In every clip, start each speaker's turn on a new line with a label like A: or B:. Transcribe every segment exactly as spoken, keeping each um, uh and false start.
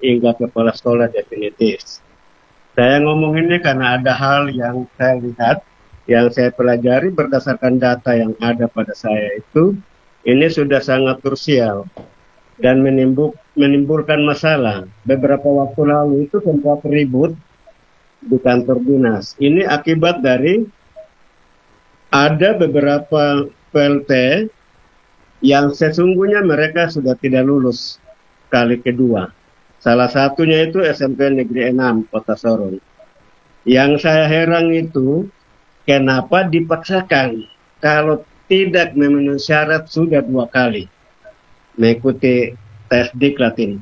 A: hingga kepala sekolah definitif. Saya ngomong ini karena ada hal yang saya lihat, yang saya pelajari berdasarkan data yang ada pada saya itu, ini sudah sangat krusial dan menimbul, menimbulkan masalah. Beberapa waktu lalu itu sempat ribut di kantor dinas. Ini akibat dari ada beberapa P L T yang sesungguhnya mereka sudah tidak lulus kali kedua. Salah satunya itu S M P Negeri enam Kota Sorong. Yang saya heran itu kenapa dipaksakan kalau tidak memenuhi syarat sudah dua kali mengikuti tes diklat ini.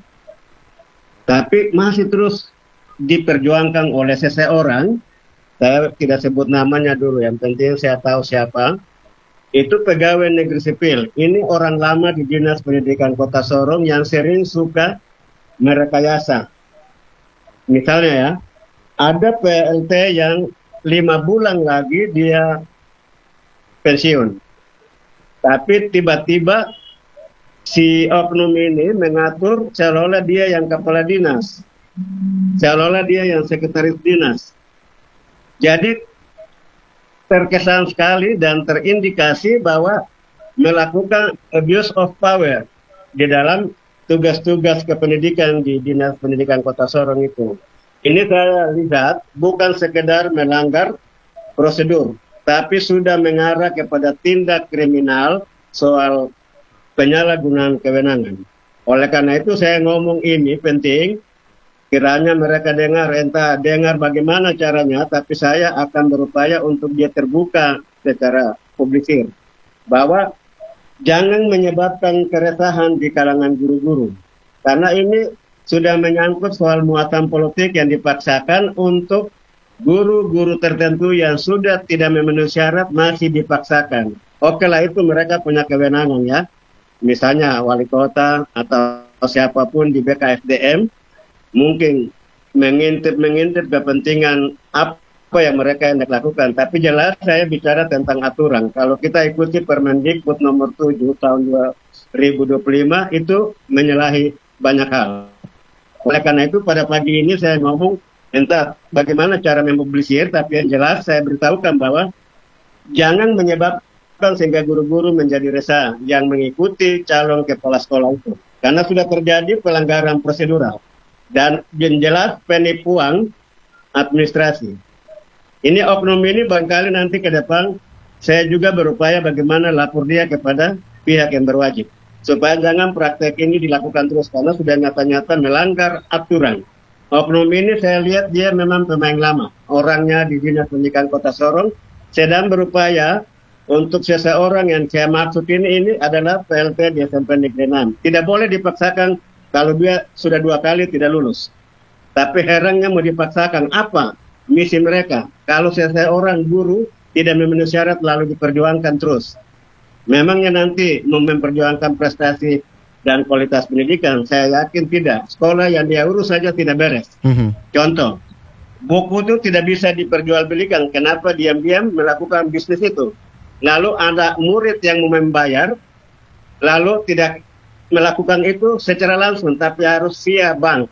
A: Tapi masih terus diperjuangkan oleh seseorang, saya tidak sebut namanya dulu, yang penting saya tahu siapa, itu pegawai negeri sipil. Ini orang lama di Dinas Pendidikan Kota Sorong yang sering suka merekayasa. Misalnya ya, ada P L T yang lima bulan lagi dia pensiun. Tapi tiba-tiba si oknum ini mengatur seolah-olah dia yang kepala dinas, seolah-olah dia yang sekretaris dinas. Jadi terkesan sekali dan terindikasi bahwa melakukan abuse of power di dalam tugas-tugas kependidikan di Dinas Pendidikan Kota Sorong itu. Ini saya lihat bukan sekedar melanggar prosedur, tapi sudah mengarah kepada tindak kriminal soal penyalahgunaan kewenangan. Oleh karena itu saya ngomong ini penting, kiranya mereka dengar, entah dengar bagaimana caranya, tapi saya akan berupaya untuk dia terbuka secara publisir. Bahwa jangan menyebabkan keresahan di kalangan guru-guru. Karena ini sudah menyangkut soal muatan politik yang dipaksakan untuk guru-guru tertentu yang sudah tidak memenuhi syarat masih dipaksakan. Oke lah, itu mereka punya kewenangan ya. Misalnya wali kota atau siapapun di B K S D M mungkin mengintip-mengintip kepentingan apa yang mereka hendak lakukan. Tapi jelas saya bicara tentang aturan. Kalau kita ikuti Permendikbud nomor tujuh tahun dua ribu dua puluh lima itu menyalahi banyak hal. Oleh karena itu pada pagi ini saya ngomong entah bagaimana cara memobilisir, tapi yang jelas saya beritahukan bahwa jangan menyebabkan sehingga guru-guru menjadi resah yang mengikuti calon kepala sekolah itu. Karena sudah terjadi pelanggaran prosedural. Dan yang jelas penipuan administrasi. Ini oknum ini barangkali nanti ke depan saya juga berupaya bagaimana lapor dia kepada pihak yang berwajib. Supaya jangan praktek ini dilakukan terus karena sudah nyata-nyata melanggar aturan. Oknum ini saya lihat dia memang pemain lama. Orangnya di Dinas Pendidikan Kota Sorong sedang berupaya untuk seseorang yang saya maksud ini, ini adalah P L T di S M P Negeri enam. Tidak boleh dipaksakan kalau dia sudah dua kali tidak lulus. Tapi herannya mau dipaksakan apa misi mereka? Kalau seseorang guru tidak memenuhi syarat lalu diperjuangkan terus. Memangnya nanti mau memperjuangkan prestasi dan kualitas pendidikan? Saya yakin tidak. Sekolah yang dia urus saja tidak beres. Mm-hmm. Contoh, buku itu tidak bisa diperjualbelikan. Kenapa diam-diam melakukan bisnis itu? Lalu ada murid yang mau membayar, lalu tidak melakukan itu secara langsung, tapi harus via bank.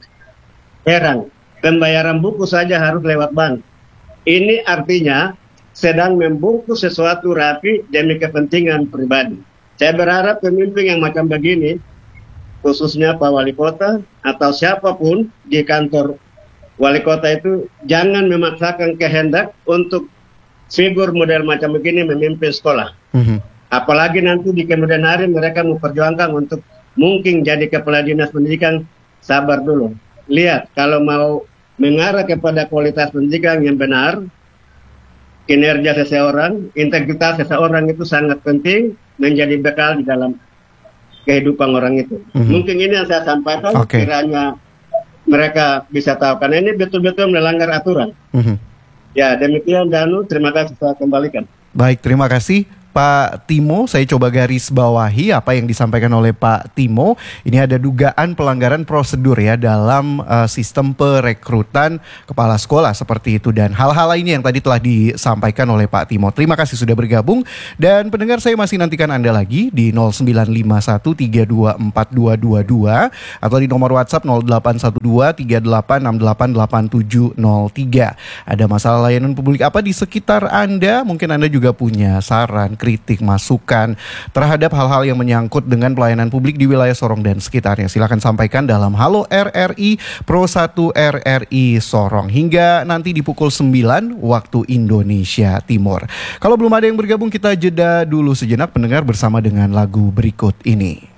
A: Heran, pembayaran buku saja harus lewat bank. Ini artinya sedang membungkus sesuatu rapi demi kepentingan pribadi. Saya berharap pemimpin yang macam begini, khususnya Pak Wali Kota atau siapapun di kantor Wali Kota itu, jangan memaksakan kehendak untuk figur model macam begini memimpin sekolah. Mm-hmm. Apalagi nanti di kemudian hari mereka memperjuangkan untuk mungkin jadi kepala dinas pendidikan. Sabar dulu. Lihat, kalau mau mengarah kepada kualitas pendidikan yang benar, kinerja seseorang, integritas seseorang itu sangat penting menjadi bekal di dalam kehidupan orang itu. Mm-hmm. Mungkin ini yang saya sampaikan, okay. Kiranya mereka bisa tahu, karena ini betul-betul melanggar aturan. Mm-hmm. Ya, demikian Danu, terima kasih, saya kembalikan.
B: Baik, terima kasih Pak Pak Timo. Saya coba garis bawahi apa yang disampaikan oleh Pak Timo. Ini ada dugaan pelanggaran prosedur ya dalam uh, sistem perekrutan kepala sekolah seperti itu. Dan hal-hal lainnya yang tadi telah disampaikan oleh Pak Timo. Terima kasih sudah bergabung. Dan pendengar, saya masih nantikan Anda lagi di nol sembilan lima satu tiga dua empat dua dua dua atau di nomor WhatsApp nol delapan satu dua tiga delapan enam delapan delapan tujuh nol tiga. Ada masalah layanan publik apa di sekitar Anda? Mungkin Anda juga punya saran, kritik, masukan terhadap hal-hal yang menyangkut dengan pelayanan publik di wilayah Sorong dan sekitarnya. Silakan sampaikan dalam Halo R R I Pro satu R R I Sorong hingga nanti di pukul sembilan waktu Indonesia Timur. Kalau belum ada yang bergabung, kita jeda dulu sejenak pendengar bersama dengan lagu berikut ini.